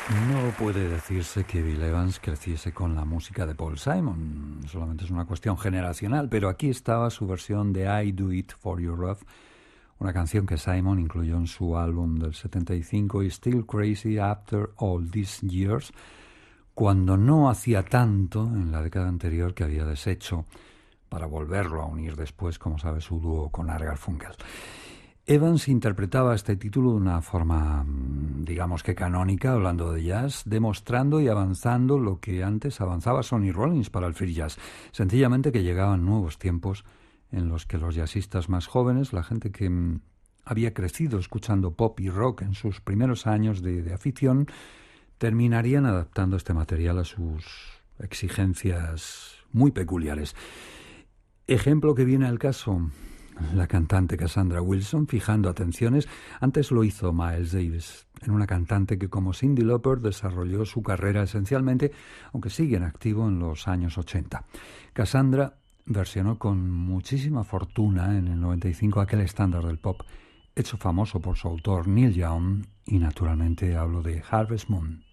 No puede decirse que Bill Evans creciese con la música de Paul Simon, solamente es una cuestión generacional, pero aquí estaba su versión de I Do It For Your Love, una canción que Simon incluyó en su álbum del 75 y Still Crazy After All These Years, cuando no hacía tanto en la década anterior que había deshecho para volverlo a unir después, como sabe, su dúo con Art Garfunkel. Evans interpretaba este título de una forma, digamos que canónica, hablando de jazz, demostrando y avanzando lo que antes avanzaba Sonny Rollins para el free jazz. Sencillamente que llegaban nuevos tiempos en los que los jazzistas más jóvenes, la gente que había crecido escuchando pop y rock en sus primeros años de afición, terminarían adaptando este material a sus exigencias muy peculiares. Ejemplo que viene al caso, la cantante Cassandra Wilson, fijando atenciones. Antes lo hizo Miles Davis, en una cantante que como Cyndi Lauper desarrolló su carrera esencialmente, aunque sigue en activo en los años 80. Cassandra versionó con muchísima fortuna en el 95 aquel estándar del pop, hecho famoso por su autor Neil Young, y naturalmente hablo de Harvest Moon.